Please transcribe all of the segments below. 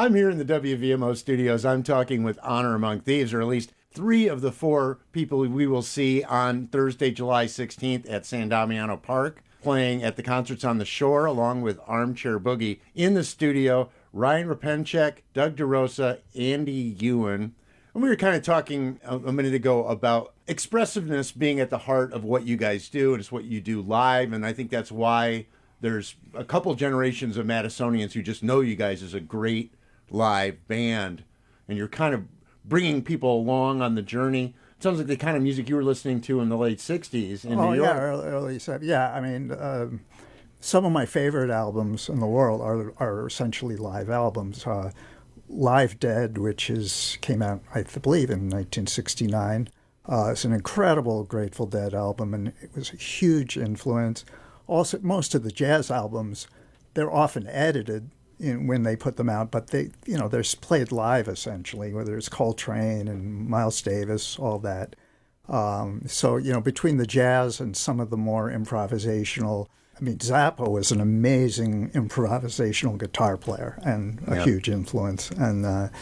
I'm here in the WVMO studios. I'm talking with Honor Among Thieves, or at least 3 of the 4 people we will see on Thursday, July 16th at San Damiano Park, playing at the Concerts on the Shore, along with Armchair Boogie. In the studio, Ryan Repenchek, Doug DeRosa, Andy Ewan. And we were kind of talking a minute ago about expressiveness being at the heart of what you guys do, and it's what you do live, and I think that's why there's a couple generations of Madisonians who just know you guys as a great live band, and you're kind of bringing people along on the journey. It sounds like the kind of music you were listening to in the late 60s in New York. Yeah, early 70s. Yeah, I mean, some of my favorite albums in the world are essentially live albums. Live Dead, which came out, I believe, in 1969. It's an incredible Grateful Dead album, and it was a huge influence. Also, most of the jazz albums, they're often edited when they put them out, but they're played live essentially, whether it's Coltrane and Miles Davis, all that. So, between the jazz and some of the more improvisational, I mean, Zappa was an amazing improvisational guitar player and a huge influence. And,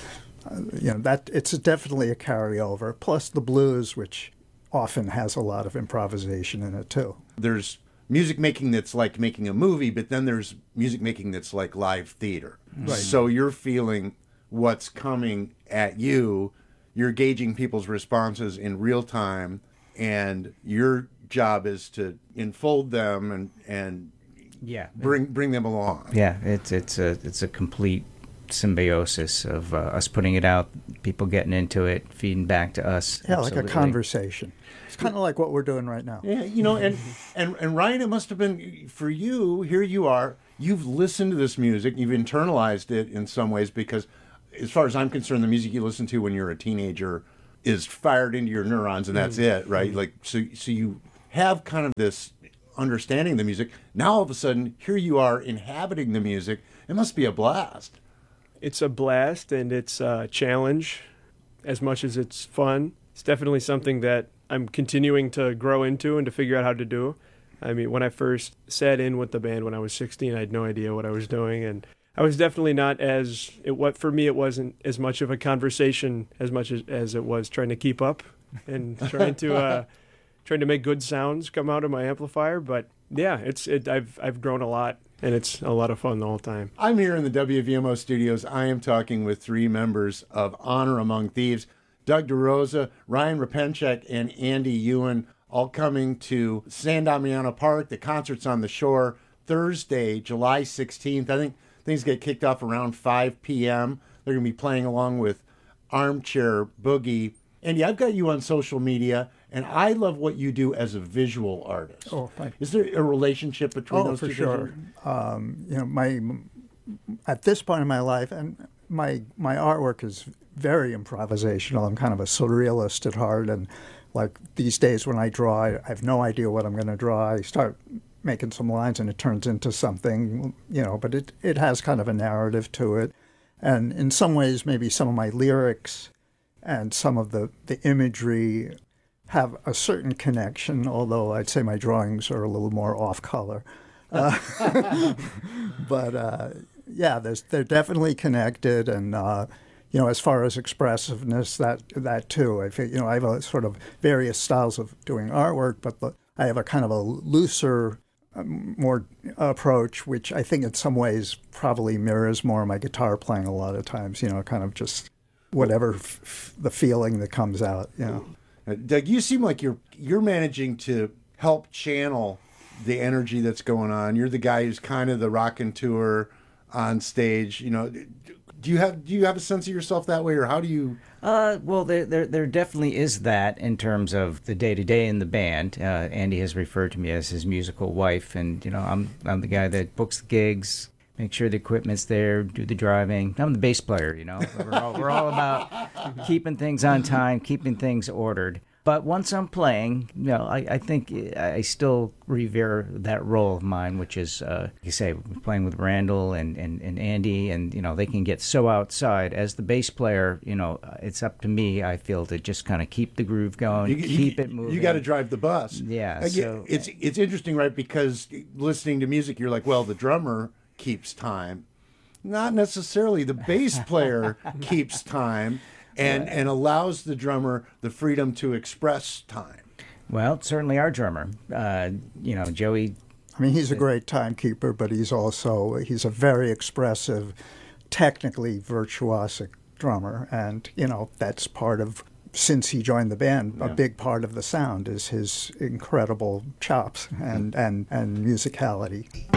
that it's definitely a carryover. Plus the blues, which often has a lot of improvisation in it, too. There's music making that's like making a movie, but then there's music making that's like live theater. Right. So you're feeling what's coming at you. You're gauging people's responses in real time, and your job is to enfold them and bring them along. Yeah, it's a complete symbiosis of us putting it out, people getting into it, feeding back to us. Yeah, absolutely. Like a conversation. It's kind of like what we're doing right now. Yeah, and Ryan, it must have been for you. Here you are. You've listened to this music. You've internalized it in some ways because, as far as I'm concerned, the music you listen to when you're a teenager is fired into your neurons, and that's it, right? Like so you have kind of this understanding of the music. Now all of a sudden, here you are inhabiting the music. It must be a blast. It's a blast, and it's a challenge as much as it's fun. It's definitely something that I'm continuing to grow into and to figure out how to do. I mean, when I first sat in with the band when I was 16, I had no idea what I was doing, and I was definitely not for me, it wasn't as much of a conversation as much as it was trying to keep up and trying to make good sounds come out of my amplifier. But yeah, I've grown a lot. And it's a lot of fun the whole time. I'm here in the WVMO studios. I am talking with 3 members of Honor Among Thieves, Doug DeRosa, Ryan Repenchek, and Andy Ewan, all coming to San Damiano Park. The Concerts on the Shore, Thursday, July 16th. I think things get kicked off around 5 p.m. They're going to be playing along with Armchair Boogie. Andy, I've got you on social media, and I love what you do as a visual artist. Oh, thank you. Is there a relationship between those two? Oh, for sure. At this point in my life, and my artwork is very improvisational. I'm kind of a surrealist at heart, and like these days when I draw, I have no idea what I'm going to draw. I start making some lines, and it turns into something, but it has kind of a narrative to it. And in some ways, maybe some of my lyrics and some of the imagery have a certain connection, although I'd say my drawings are a little more off-color. But they're definitely connected, and as far as expressiveness, that too. I think I have a sort of various styles of doing artwork, but I have a kind of a looser, more approach, which I think in some ways probably mirrors more my guitar playing a lot of times. Kind of just whatever the feeling that comes out. Doug, you seem like you're managing to help channel the energy that's going on. You're the guy who's kind of the raconteur on stage. Do you have a sense of yourself that way, or how do you? Well, there definitely is that in terms of the day-to-day in the band. Andy has referred to me as his musical wife, and I'm the guy that books the gigs, make sure the equipment's there, do the driving. I'm the bass player, We're all about keeping things on time, keeping things ordered. But once I'm playing, I think I still revere that role of mine, which is, like you say, playing with Randall and Andy, and, they can get so outside. As the bass player, it's up to me, I feel, to just kind of keep the groove going, keep it moving. You got to drive the bus. Yeah. So it's interesting, right? Because listening to music, you're like, well, the drummer keeps time. Not necessarily. The bass player keeps time and allows the drummer the freedom to express time. Well, certainly our drummer, Joey. I mean, he's a great timekeeper, but he's a very expressive, technically virtuosic drummer. And, that's part of, since he joined the band, a big part of the sound is his incredible chops and musicality.